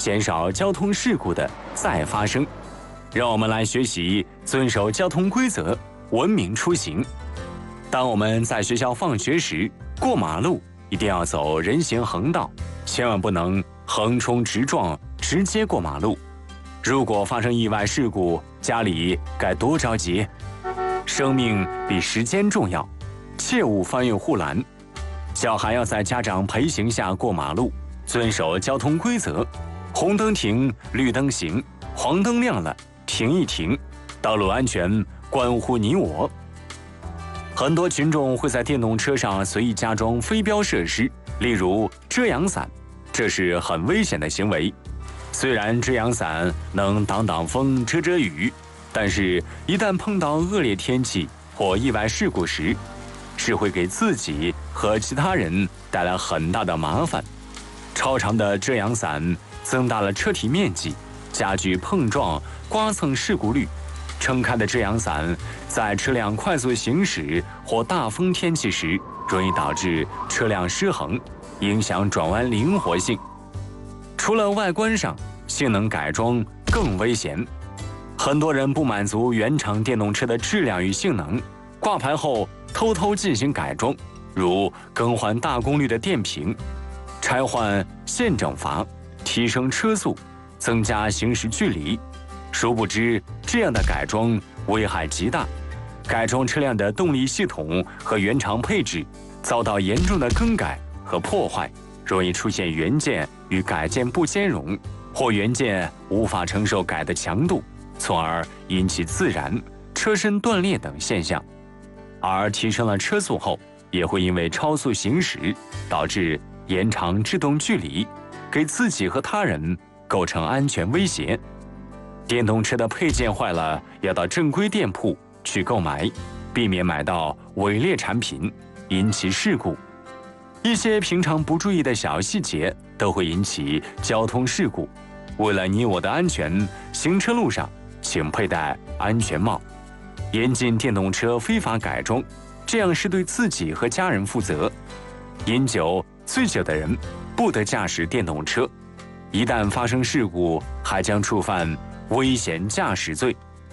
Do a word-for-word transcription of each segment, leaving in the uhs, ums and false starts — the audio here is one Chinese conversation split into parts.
减少交通事故的再发生。让我们来学习遵守交通规则，文明出行。当我们在学校放学时，过马路一定要走人行横道，千万不能横冲直撞，直接过马路。如果发生意外事故，家里该多着急。生命比时间重要，切勿翻越护栏。小孩要在家长陪行下过马路，遵守交通规则。红灯停，绿灯行，黄灯亮了，停一停。道路安全关乎你我。很多群众会在电动车上随意加装飞镖设施，例如遮阳伞，这是很危险的行为。虽然遮阳伞能挡挡风、遮遮雨，但是一旦碰到恶劣天气或意外事故时，是会给自己和其他人带来很大的麻烦。超长的遮阳伞增大了车体面积，加剧碰撞、刮蹭事故率。撑开的遮阳伞在车辆快速行驶或大风天气时，容易导致车辆失衡，影响转弯灵活性。除了外观上，性能改装更危险。很多人不满足原厂电动车的质量与性能，挂牌后偷偷进行改装，如更换大功率的电瓶、拆换线整阀、提升车速、增加行驶距离。殊不知，这样的改装危害极大，改装车辆的动力系统和原厂配置遭到严重的更改和破坏，容易出现原件与改件不兼容，或原件无法承受改的强度，从而引起自燃、车身断裂等现象。而提升了车速后，也会因为超速行驶导致延长制动距离，给自己和他人构成安全威胁。电动车的配件坏了，要到正规店铺去购买，避免买到伪劣产品，引起事故。一些平常不注意的小细节都会引起交通事故。为了你我的安全，行车路上请佩戴安全帽。严禁电动车非法改装，这样是对自己和家人负责。饮酒、醉酒的人不得驾驶电动车，一旦发生事故，还将触犯危险驾驶罪。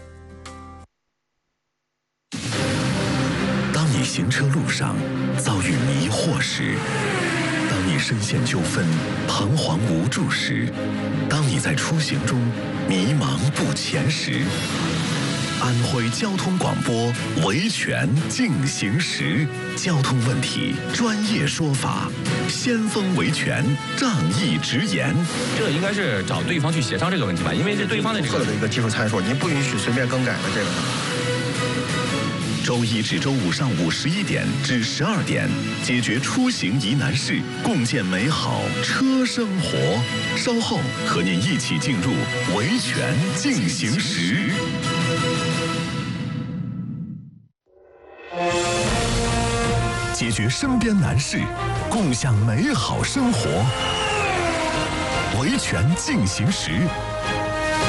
当你行车路上遭遇迷惑时，当你深陷纠纷、彷徨无助时，当你在出行中迷茫不前时，安徽交通广播维权进行时，交通问题专业说法，先锋维权仗义直言。 这应该是找对方去协商这个问题吧，因为这对方的这个的一个技术参数，您不允许随便更改的这个。 周一至周五上午十一点至十二点，解决出行疑难事，共建美好车生活。稍后和您一起进入维权进行时。解决身边难事，共享美好生活。维权进行时，